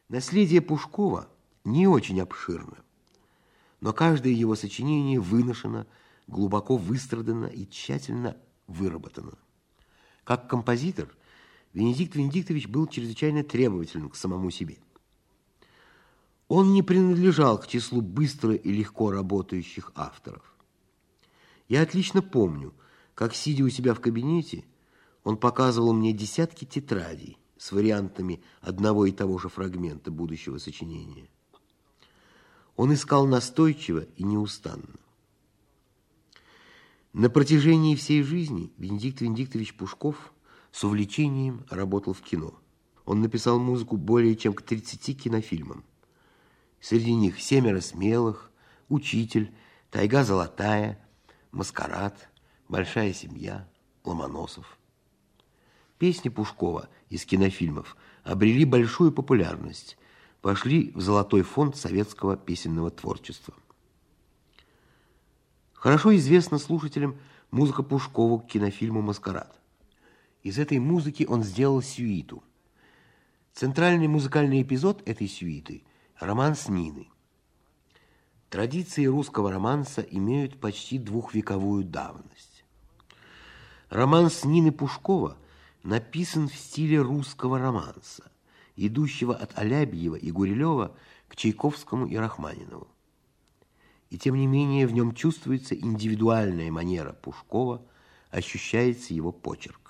Наследие Пушкова не очень обширно, но каждое его сочинение выношено, глубоко выстрадано и тщательно выработано. Как композитор Венедикт Венедиктович был чрезвычайно требователен к самому себе. Он не принадлежал к числу быстро и легко работающих авторов. Я отлично помню, как, сидя у себя в кабинете, он показывал мне десятки тетрадей с вариантами одного и того же фрагмента будущего сочинения. Он искал настойчиво и неустанно. На протяжении всей жизни Венедикт Венедиктович Пушков с увлечением работал в кино. Он написал музыку более чем к 30 кинофильмам. Среди них «Семеро смелых», «Учитель», «Тайга золотая», «Маскарад», «Большая семья», «Ломоносов». Песни Пушкова из кинофильмов обрели большую популярность, вошли в золотой фонд советского песенного творчества. Хорошо известна слушателям музыка Пушкова к кинофильму «Маскарад». Из этой музыки он сделал сюиту. Центральный музыкальный эпизод этой сюиты – романс Нины. Традиции русского романса имеют почти двухвековую давность. Романс Нины Пушкова написан в стиле русского романса, идущего от Алябьева и Гурилева к Чайковскому и Рахманинову. И тем не менее в нем чувствуется индивидуальная манера Пушкова, ощущается его почерк.